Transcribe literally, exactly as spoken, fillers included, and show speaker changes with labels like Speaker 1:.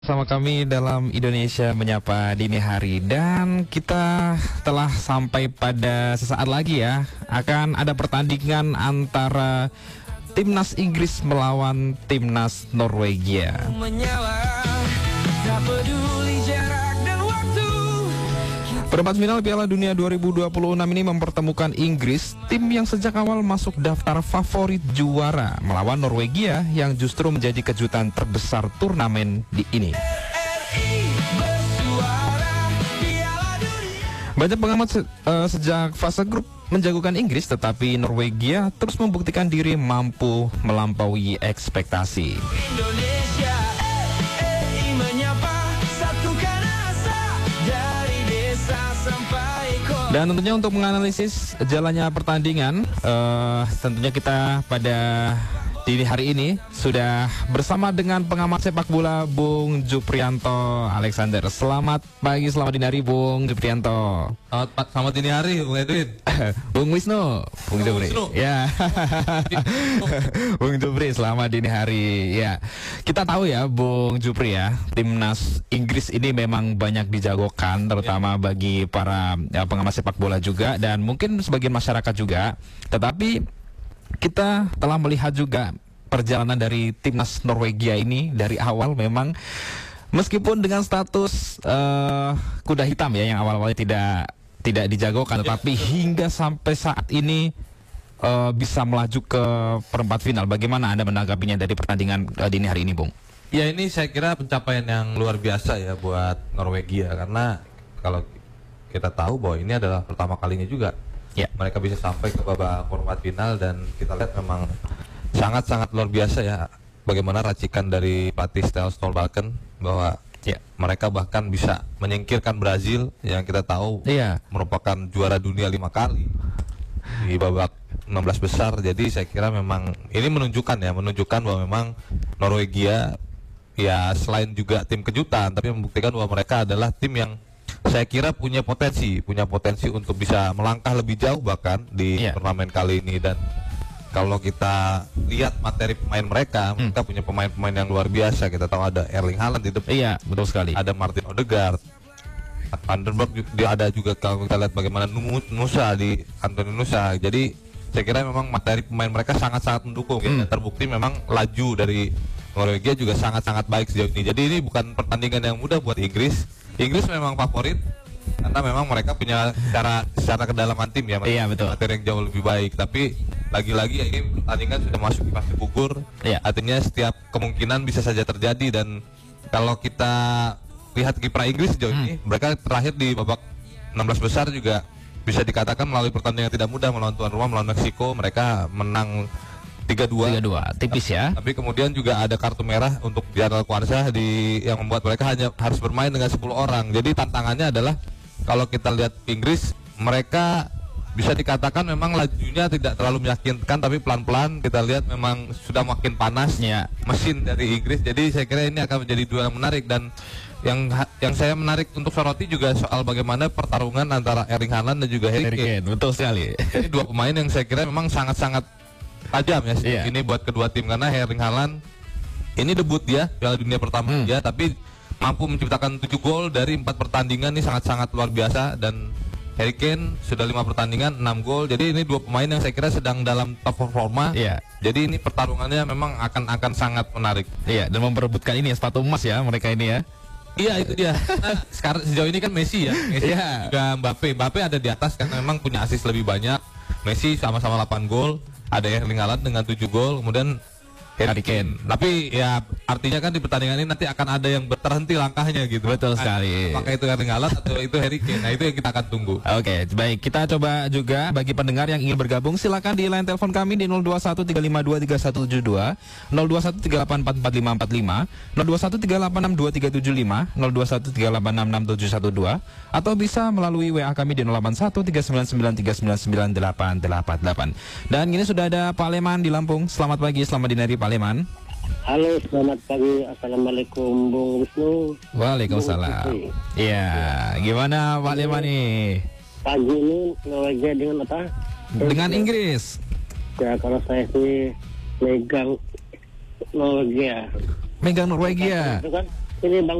Speaker 1: Sama kami dalam Indonesia Menyapa Dini Hari. Dan kita telah sampai pada sesaat lagi ya. Akan ada pertandingan antara Timnas Inggris melawan Timnas Norwegia. Perempat final Piala Dunia dua ribu dua puluh enam ini mempertemukan Inggris, tim yang sejak awal masuk daftar favorit juara, melawan Norwegia yang justru menjadi kejutan terbesar turnamen di ini. Banyak pengamat se uh, sejak fase grup menjagokan Inggris, tetapi Norwegia terus membuktikan diri mampu melampaui ekspektasi. Indonesia, eh, eh, menyapa, satukan asa dari desa sampai kota. Dan tentunya untuk menganalisis jalannya pertandingan, uh, tentunya kita pada dini hari ini sudah bersama dengan pengamat sepak bola Bung Juprianto Alexander. Selamat pagi, selamat dini hari Bung Juprianto.
Speaker 2: Selamat, selamat dini hari Bung Edwin.
Speaker 1: Bung Wisnu, Bung Jupri. Ya. Bung Jupri, selamat dini hari. Ya. Kita tahu ya Bung Jupri ya, Timnas Inggris ini memang banyak dijagokan, terutama ya, bagi para ya, pengamat sepak bola juga dan mungkin sebagian masyarakat juga. Tetapi kita telah melihat juga perjalanan dari Timnas Norwegia ini dari awal memang meskipun dengan status uh, kuda hitam ya yang awal-awalnya tidak tidak dijagokan, tetapi hingga sampai saat ini uh, bisa melaju ke perempat final. Bagaimana Anda menanggapinya dari pertandingan uh, dini hari ini, Bung?
Speaker 2: Ya, ini saya kira pencapaian yang luar biasa ya buat Norwegia, karena kalau kita tahu bahwa ini adalah pertama kalinya juga ya, mereka bisa sampai ke babak perempat final, dan kita lihat memang sangat-sangat luar biasa ya bagaimana racikan dari pelatih Ståle Solbakken bahwa ya, mereka bahkan bisa menyingkirkan Brazil yang kita tahu ya, merupakan juara dunia lima kali di babak enam belas besar. Jadi saya kira memang ini menunjukkan ya menunjukkan bahwa memang Norwegia ya selain juga tim kejutan, tapi membuktikan bahwa mereka adalah tim yang saya kira punya potensi, punya potensi untuk bisa melangkah lebih jauh bahkan di yeah. turnamen kali ini. Dan kalau kita lihat materi pemain mereka, hmm. mereka punya pemain-pemain yang luar biasa. Kita tahu ada Erling Haaland di depan,
Speaker 1: iya yeah, betul sekali.
Speaker 2: Ada Martin Odegaard, Vandenberg, dia ada juga kalau kita lihat bagaimana Nusa di Anthony Nusa. Jadi saya kira memang materi pemain mereka sangat-sangat mendukung. Hmm. Ya. Terbukti memang laju dari Norwegia juga sangat-sangat baik sejauh ini. Jadi ini bukan pertandingan yang mudah buat Inggris. Inggris memang favorit karena memang mereka punya secara secara kedalaman tim ya,
Speaker 1: iya, betul,
Speaker 2: materi yang jauh lebih baik. Tapi lagi-lagi ya, ini pertandingan sudah masuk di fase gugur, iya. Artinya setiap kemungkinan bisa saja terjadi. Dan kalau kita lihat kiprah Inggris sejauh hmm. ini, mereka terakhir di babak enam belas besar juga bisa dikatakan melalui pertandingan yang tidak mudah melawan tuan rumah, melawan Meksiko. Mereka menang tiga dua,
Speaker 1: tipis ya.
Speaker 2: Tapi kemudian juga ada kartu merah untuk Jarl Kvarsah di yang membuat mereka hanya harus bermain dengan sepuluh orang. Jadi tantangannya adalah kalau kita lihat Inggris, mereka bisa dikatakan memang lajunya tidak terlalu meyakinkan, tapi pelan-pelan kita lihat memang sudah makin panas ya mesin dari Inggris. Jadi saya kira ini akan menjadi duel yang menarik. Dan yang yang saya menarik untuk soroti juga soal bagaimana pertarungan antara Erling Haaland dan juga Harry Kane.
Speaker 1: Betul sekali.
Speaker 2: Ini dua pemain yang saya kira memang sangat-sangat tajam ya yeah. ini buat kedua tim, karena Erling Haaland ini debut dia Piala Dunia pertama hmm. dia, tapi mampu menciptakan tujuh gol dari empat pertandingan. Ini sangat-sangat luar biasa. Dan Harry Kane sudah lima pertandingan, enam gol. Jadi ini dua pemain yang saya kira sedang dalam top performa. Yeah. Jadi ini pertarungannya memang akan akan sangat menarik.
Speaker 1: Iya, yeah, dan memperebutkan ini ya sepatu emas ya mereka ini ya.
Speaker 2: Iya, itu dia. Nah, sekarang sejauh ini kan Messi ya, Messi yeah. juga Mbappe. Mbappe ada di atas kan, memang punya assist lebih banyak. Messi sama-sama delapan gol. Ada Erling Haaland dengan tujuh gol, kemudian Harry Kane. Tapi ya artinya kan di pertandingan ini nanti akan ada yang terhenti langkahnya gitu.
Speaker 1: Betul sekali.
Speaker 2: Apakah itu Erling Haaland atau itu Harry Kane? Nah, itu yang kita akan tunggu.
Speaker 1: Oke, okay, baik. Kita coba juga bagi pendengar yang ingin bergabung, silakan di line telepon kami di nol dua satu tiga lima dua tiga satu tujuh dua, nol dua satu tiga delapan empat empat lima empat lima, nol dua satu tiga delapan enam dua tiga tujuh lima, nol dua satu tiga delapan enam enam tujuh satu dua, atau bisa melalui W A kami di nol delapan satu tiga sembilan sembilan tiga sembilan sembilan delapan delapan delapan. Dan ini sudah ada Pak Leman di Lampung. Selamat pagi, selamat dini hari Pak Leman.
Speaker 3: Halo, selamat pagi. Assalamualaikum Bung Wisnu.
Speaker 1: Waalaikumsalam. Iya, gimana Pak Leman nih?
Speaker 3: Pagi ini Norwegia dengan apa?
Speaker 1: Dengan Inggris.
Speaker 3: Ya, kalau saya sih megang Norwegia.
Speaker 1: Megang Norwegia.
Speaker 3: Itu kan ini Bang